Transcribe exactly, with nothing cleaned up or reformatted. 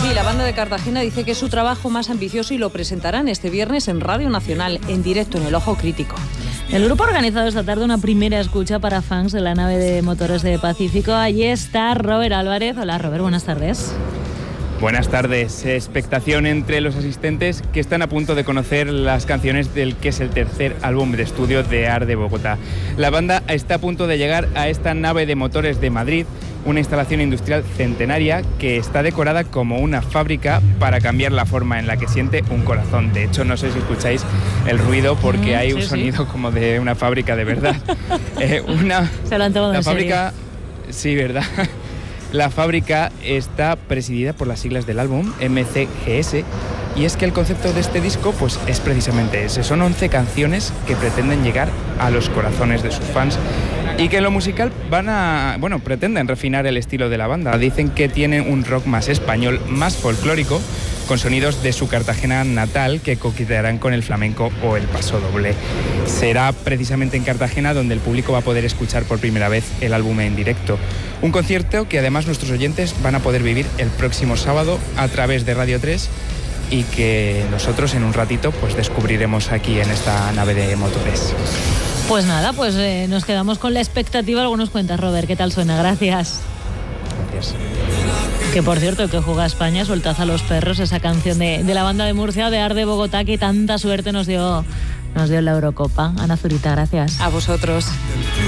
Sí, la banda de Cartagena dice que es su trabajo más ambicioso y lo presentarán este viernes en Radio Nacional, en directo en El Ojo Crítico. El grupo ha organizado esta tarde una primera escucha para fans de la nave de motores de Pacífico. Allí está Robert Álvarez. Hola, Robert, buenas tardes. Buenas tardes. Expectación entre los asistentes que están a punto de conocer las canciones del que es el tercer álbum de estudio de Ar de Bogotá. La banda está a punto de llegar a esta nave de motores de Madrid, una instalación industrial centenaria que está decorada como una fábrica para cambiar la forma en la que siente un corazón. De hecho, no sé si escucháis el ruido porque mm, hay un sí, sonido sí. como de una fábrica de verdad. eh, una, Se lo han tomado la en fábrica, serio. Sí, verdad. La fábrica está presidida por las siglas del álbum, M C G S, y es que el concepto de este disco pues, es precisamente ese. Son once canciones que pretenden llegar a los corazones de sus fans y que en lo musical van a, bueno, pretenden refinar el estilo de la banda. Dicen que tienen un rock más español, más folclórico, con sonidos de su Cartagena natal que coquetearán con el flamenco o el pasodoble. Será precisamente en Cartagena donde el público va a poder escuchar por primera vez el álbum en directo. Un concierto que además nuestros oyentes van a poder vivir el próximo sábado a través de Radio tres y que nosotros en un ratito pues descubriremos aquí en esta nave de motores. Pues nada, pues eh, nos quedamos con la expectativa. Algo nos cuentas, Robert, ¿qué tal suena? Gracias. Gracias. Que por cierto, que juega España, Soltad a los perros, esa canción de, de la banda de Murcia, de Ar de Bogotá, que tanta suerte nos dio, nos dio en la Eurocopa. Ana Zurita, gracias. A vosotros.